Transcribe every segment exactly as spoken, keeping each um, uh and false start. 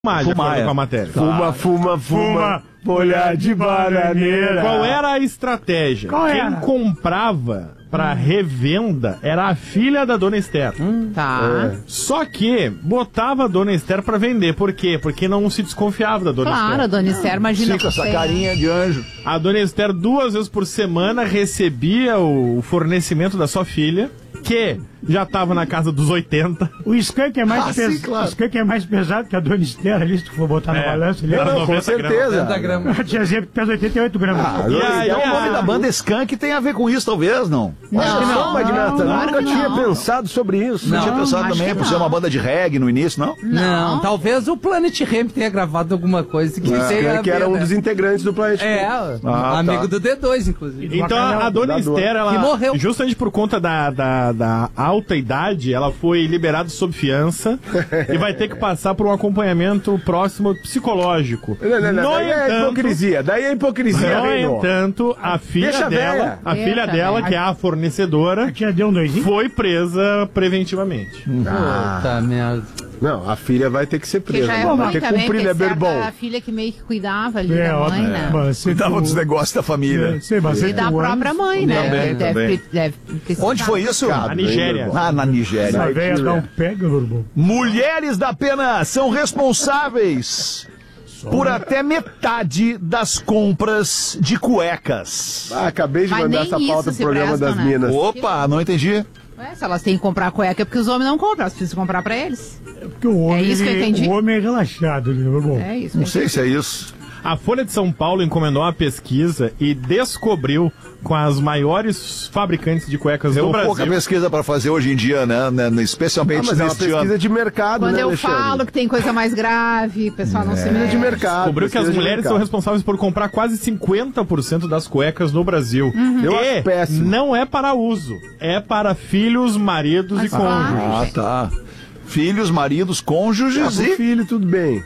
de acordo com a matéria. Fuma, fuma, fuma, folha de bananeira. Qual era a estratégia? Qual Quem era? comprava pra revenda era a filha da dona Esther. Hum, Tá. É. Só que botava a dona Esther pra vender. Por quê? Porque não se desconfiava da dona Claro, a Esther. dona Esther, imagina. Sim, com essa você- carinha de anjo. A dona Esther duas vezes por semana recebia o fornecimento da sua filha, que já tava na casa dos oitenta. O skunk é mais Ah, sim, pesado. claro. O skunk é mais pesado que a dona Esther ali, se tu for botar na É. balança. Ele Não, Não, com noventa certeza. A tiazinha pesa oitenta e oito gramas. Ah, E e aí, Então, o nome a- da banda Skank tem a ver com isso, talvez, não? Acho que não, Não, Magnata. claro Nunca que tinha não. pensado sobre isso. Não, Não, tinha pensado acho também que por ser não. uma banda de reggae no início, não? Não, Não. talvez o Planet Ramp tenha gravado alguma coisa que tenha a Que ver, era um né? dos integrantes do Planet É, Ramp. Ah, amigo tá. do D dois, inclusive. Então a, a dona Dador. Esther, ela, Que morreu. justamente por conta da, da, da alta idade, ela foi liberada sob fiança e vai ter que passar por um acompanhamento próximo psicológico. Não, não, não. No Daí é entanto, hipocrisia. Daí é hipocrisia, no Reino. entanto, a filha Deixa a dela, véia. a filha Eita, dela, velho. que é a fornecedora, A tia deu um doisinho? foi presa preventivamente. Puta merda. Não, a filha vai ter que ser Que presa. já é Vai ruim ter que também, cumprir, né, porque certa Berbom? a filha que meio que cuidava ali É, da ó, mãe, né? mas você Cuidava tu- dos negócios da família. É, sei, mas E você da tu própria anos, mãe, né? Também, deve, também. deve precisar. Onde foi isso? Na Nigéria. Ah, na Nigéria. Essa velha dá um pega, Lorbão. Mulheres da pena são responsáveis por até metade das compras de cuecas. Ah, acabei de Mas mandar nem essa isso pauta pro se programa prestam, das né? minas. Opa, não entendi. Ué, se elas têm que comprar cueca é porque os homens não compram, elas precisam comprar pra eles. Porque o homem, isso que eu ele- entendi. o homem é relaxado, né, Lorbão? É isso. Não sei se é isso. A Folha de São Paulo encomendou uma pesquisa e descobriu com as maiores fabricantes de cuecas Tem do pouca Brasil. pesquisa pra fazer hoje em dia, né? né, Ah, Especialmente mas é uma neste pesquisa ano. de mercado, Quando né, eu Alexandre? falo que tem coisa mais grave, o pessoal não se Pesquisa de mexe. mercado. Descobriu que as pesquisa de mulheres são mercado. responsáveis por comprar quase cinquenta por cento das cuecas no Brasil. Eu acho E péssimo. não é para uso, é para filhos, maridos e Mas cônjuges. vai. Ah, tá. Filhos, maridos, cônjuges Ah, pro e... filho, tudo bem.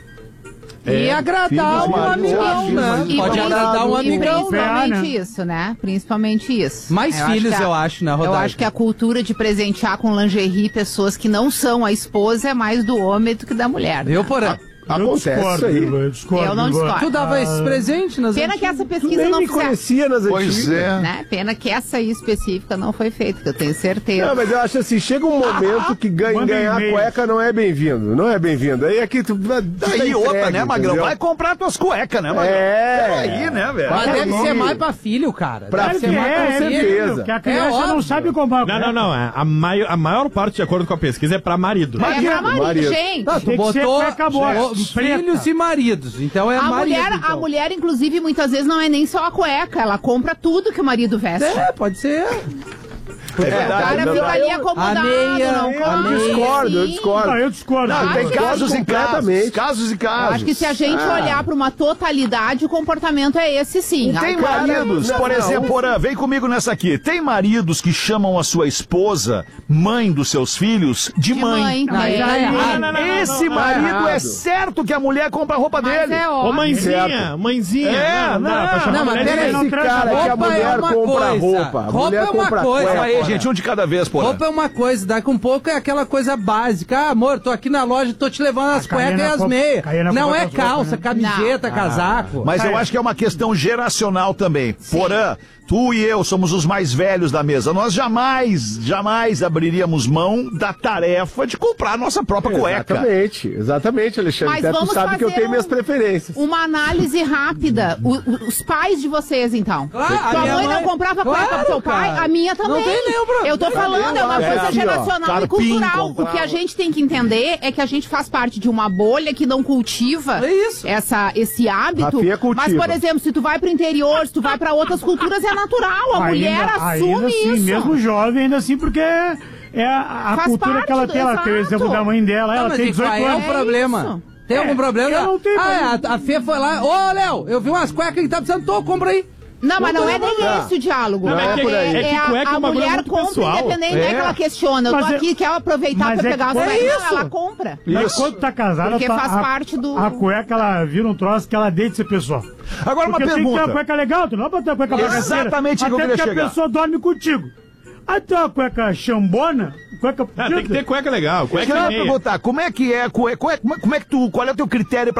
E agradar filhos, um maridos, amigão, filhos, né? maridos. E Pode prin- agradar um e amigão. principalmente né? isso, né? Principalmente isso. Mais acho filhos, que a- eu acho, né, Eu Rodaica? acho que a cultura de presentear com lingerie pessoas que não são a esposa é mais do homem do que da mulher. né? Eu, porém. Eu Acontece discordo, isso aí. Lorbão, eu discordo. Eu não Lorbão. discordo. Tu dava esses presentes nas Pena que antigas? essa Tu pesquisa nem não me fizeram. conhecia nas Pois antigas. é. Né? Pena que essa aí específica não foi feita, que eu tenho certeza. Não, mas eu acho assim, chega um momento que ganha, Manda ganhar e-mail. cueca não é bem-vindo. Não é bem-vindo. Aí aqui tu... tu tá Daí outra, entregue, né, Magrão? entendeu? Vai comprar tuas cuecas, né, Magrão? É. Aí, né, velho? Mas Vai deve aí. ser mais pra filho, cara. Pra Deve Claro que ser filho, mais é, pra com é, filho. certeza. porque a criança óbvio. não sabe comprar. Não, não, não. é. A, mai a maior parte, de acordo com a pesquisa, é para marido. é pra marido, marido. gente. Tá, tu Tem que ser botou cueca boa, os preta. filhos e maridos. Então é A marido. mulher, então. a mulher, inclusive, muitas vezes não é nem só a cueca, ela compra tudo que o marido veste. É, pode ser. É O verdade. cara não, fica não, ali eu- acomodado, a meia, não eu come. discordo, eu sim. discordo. Não, eu discordo. Não, Ah, tem acho casos que e casos. completamente. Casos e Eu casos. acho que se a gente Ah. olhar para uma totalidade, o comportamento é esse sim. Tem Aí, cara, maridos, não, por não. exemplo, Porã, vem comigo nessa aqui. Tem maridos que chamam a sua esposa, mãe dos seus filhos, de, de mãe. mãe. Não, é, tá errado. Não, não, não, não, Esse não, não, marido errado. é certo que a mulher compra a roupa Mas dele. é Ô, óbvio. mãezinha, Certo. mãezinha. É, não, não, não, dá pra chamar não, a mas mulher de pera aí, mãe. Esse não cara que a roupa é mulher uma compra coisa. roupa. A Roupa mulher é uma compra coisa. cueca. Calma aí, gente, um de cada vez, Porã. Roupa é uma coisa, daqui um pouco é aquela coisa básica. Ah, amor, tô aqui na loja, tô te levando as A Caiana cuecas e as compra- meias. Caiana Não compra é as roupas, calça, né? camiseta, Não. casaco. Mas eu É. acho que é uma questão geracional também. Porã, tu e eu somos os mais velhos da mesa. Nós jamais, jamais abriríamos mão da tarefa de comprar a nossa própria cueca. Exatamente, exatamente, Alexandre. Mas Até tu vamos sabe que eu fazer tenho um- minhas preferências. Uma análise rápida. O- o- os pais de vocês, então. Claro, a Tua minha mãe, mãe- não comprava cueca Claro, pro seu pai, cara. a minha também. Não tem nenhum problema. Eu tô falando, é uma É, coisa aqui, ó, geracional e carpim cultural. O comprava. que a gente tem que entender é que a gente faz parte de uma bolha que não cultiva É isso. Essa, esse hábito. Rafinha cultiva. Mas, por exemplo, se tu vai pro interior, se tu vai pra outras culturas, é natural. A mulher assume ainda assim, isso. mesmo jovem, ainda assim, porque é a, a Faz cultura parte que ela do- tem. Ela tem o exato. exemplo da mãe dela, Não, ela mas tem e qual dezoito é o anos. É problema? isso. Tem algum É, problema? eu não tenho ah, problema. é, a, a Fê foi lá. Ô, Léo, eu vi umas cuecas que tá precisando, tô, compra aí. Não, mas não é nem Não. esse o diálogo. Não, é por aí. É que a, cueca é a um bagulho mulher muito compra pessoal. independente, não é É. que ela questiona. Eu tô Mas é- aqui, quer aproveitar mas pra é pegar que- as é cuecas. isso. Não, ela compra. Mas quando tá casada, Porque tá- faz a, parte do- a cueca, ela vira um troço que ela deixa de ser pessoal. Agora uma Porque tem que ter uma pergunta. cueca legal, tu não vai botar uma cueca bagaceira. Exatamente o que eu Até queria porque chegar. a pessoa dorme contigo. Ah, tem uma cueca chambona? Cueca... Ah, tem que ter cueca legal, cueca Eu e quero meia. perguntar, como é que é, como é, como é, como é que tu, qual é o teu critério